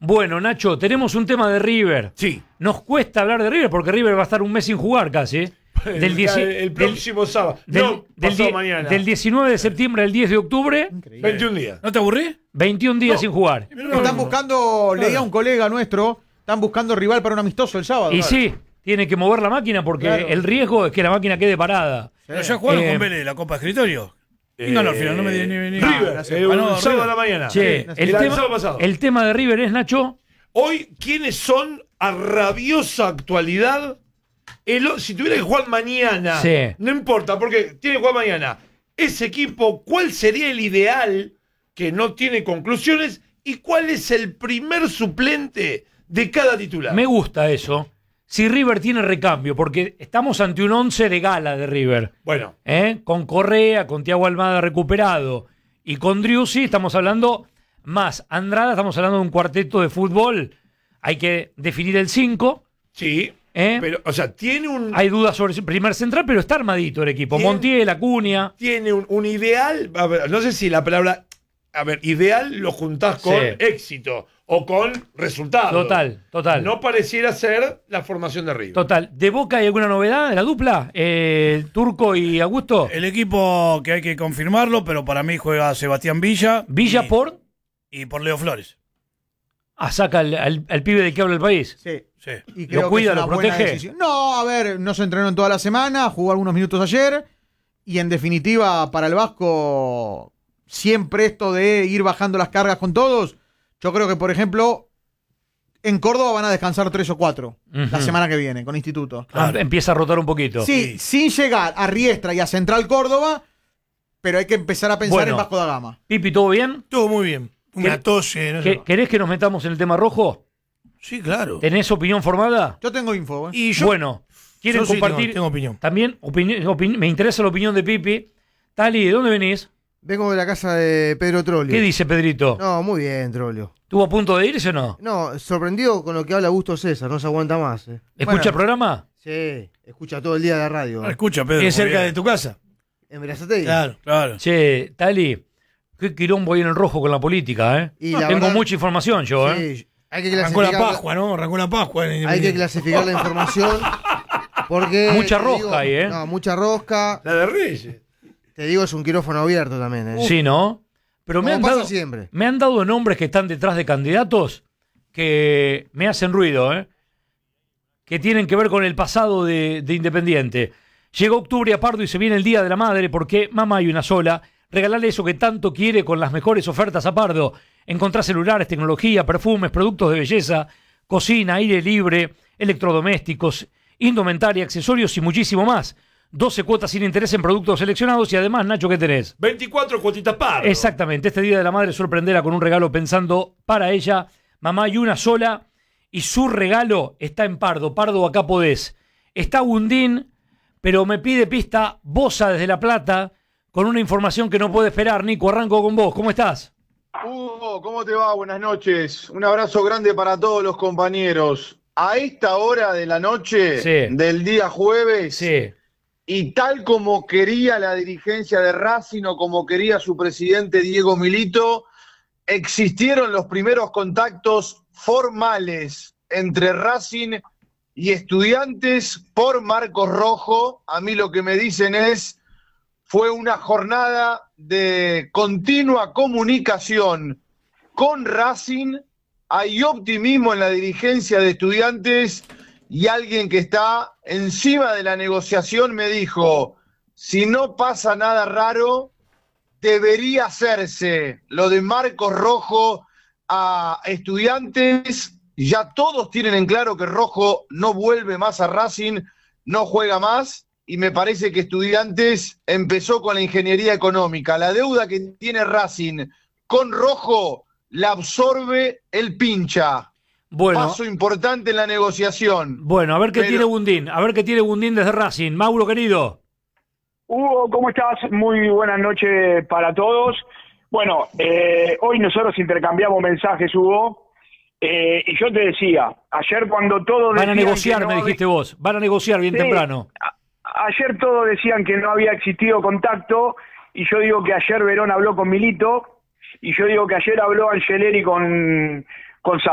Bueno, Nacho, tenemos un tema de River. Sí. Nos cuesta hablar de River porque River va a estar un mes sin jugar casi. El próximo sábado. Pasado mañana. Del 19 de septiembre al 10 de octubre. Increíble. 21 días. ¿No te aburrí? 21 días sin jugar. Están buscando, leía un colega nuestro, están buscando rival para un amistoso el sábado. Y sí, tiene que mover la máquina porque el riesgo es que la máquina quede parada. Pero ya jugaron con Vélez la Copa de Escritorio. ¿Quién ganó al final? No me di ni River, el sábado a la mañana. Che, el tema de River es, Nacho. Hoy, ¿quiénes son a rabiosa actualidad? Si tuviera que jugar mañana, no importa, porque tiene que jugar mañana. Ese equipo, ¿cuál sería el ideal que no tiene conclusiones? ¿Y cuál es el primer suplente de cada titular? Me gusta eso. Si River tiene recambio, porque estamos ante un 11 de gala de River. Bueno. Con Correa, con Thiago Almada recuperado y con Driussi estamos hablando más. Andrada, estamos hablando de un cuarteto de fútbol. Hay que definir el 5. Sí. Pero, o sea, tiene un... Hay dudas sobre el primer central, pero está armadito el equipo. Montiel, Acuña. Tiene un ideal, a ver, no sé si la palabra... A ver, ideal lo juntás con éxito o con resultado. Total. No pareciera ser la formación de River. Total. ¿De Boca hay alguna novedad de la dupla? ¿Turco y Augusto? El equipo que hay que confirmarlo, pero para mí juega Sebastián Villa. ¿Villa por? Y por Leo Flores. Saca al pibe de que habla el país. Sí. Y ¿lo cuida, lo protege? No, a ver, no se entrenó en toda la semana, jugó algunos minutos ayer. Y en definitiva, para el Vasco, siempre esto de ir bajando las cargas con todos. Yo creo que, por ejemplo, en Córdoba van a descansar 3 o 4 la semana que viene, con Instituto. Claro. Empieza a rotar un poquito. Sí, sin llegar a Riestra y a Central Córdoba, pero hay que empezar a pensar en Vasco da Gama. Pipi, ¿todo bien? Todo muy bien. Una tos. ¿Querés que nos metamos en el tema rojo? Sí, claro. ¿Tenés opinión formada? Yo tengo info. Y yo, bueno, ¿quieren compartir? Tengo opinión. También me interesa la opinión de Pipi. Tali, ¿de dónde venís? Vengo de la casa de Pedro Trollio. ¿Qué dice Pedrito? No, muy bien, Trollio. ¿Estuvo a punto de irse o no? No, sorprendido con lo que habla Augusto César, no se aguanta más. ¿Escucha el programa? Sí, escucha todo el día la radio. No, escucha, Pedro. ¿Es cerca de tu casa? En Berazategui. Claro. Che, Tali, qué quilombo hay en el rojo con la política, ¿eh? Y tengo verdad, mucha información yo, sí, hay que Arrancó la Pascua, ¿no? Arrancó la Pascua. Hay que clasificar la información porque... Mucha rosca ahí, ¿eh? No, mucha rosca. La de Reyes. Te digo, es un quirófano abierto también, ¿eh? Sí, ¿no? Pero me han dado nombres que están detrás de candidatos que me hacen ruido, ¿eh? Que tienen que ver con el pasado de Independiente. Llegó octubre a Pardo y se viene el Día de la Madre porque mamá hay una sola. Regalarle eso que tanto quiere con las mejores ofertas a Pardo. Encontrar celulares, tecnología, perfumes, productos de belleza, cocina, aire libre, electrodomésticos, indumentaria, accesorios y muchísimo más. 12 cuotas sin interés en productos seleccionados y además, Nacho, ¿qué tenés? 24 cuotitas Pardo. Exactamente. Este Día de la Madre sorprenderá con un regalo pensando para ella. Mamá hay una sola y su regalo está en Pardo. Pardo, acá podés. Está Gundín, pero me pide pista Bosa desde La Plata con una información que no puede esperar. Nico, arranco con vos. ¿Cómo estás? Hugo, ¿cómo te va? Buenas noches. Un abrazo grande para todos los compañeros. A esta hora de la noche del día jueves, y tal como quería la dirigencia de Racing o como quería su presidente Diego Milito, existieron los primeros contactos formales entre Racing y Estudiantes por Marcos Rojo. A mí lo que me dicen fue una jornada de continua comunicación con Racing. Hay optimismo en la dirigencia de Estudiantes y alguien que está encima de la negociación me dijo, si no pasa nada raro, debería hacerse lo de Marcos Rojo a Estudiantes. Ya todos tienen en claro que Rojo no vuelve más a Racing, no juega más, y me parece que Estudiantes empezó con la ingeniería económica. La deuda que tiene Racing con Rojo la absorbe el pincha. Bueno, paso importante en la negociación. Bueno, a ver qué tiene Gundín. A ver qué tiene Gundín desde Racing. Mauro, querido. Hugo, ¿cómo estás? Muy buenas noches para todos. Bueno, hoy nosotros intercambiamos mensajes, Hugo. Y yo te decía, ayer cuando todos van a negociar, me dijiste vos. Van a negociar bien temprano. Ayer todos decían que no había existido contacto. Y yo digo que ayer Verón habló con Milito. Y yo digo que ayer habló Angeleri con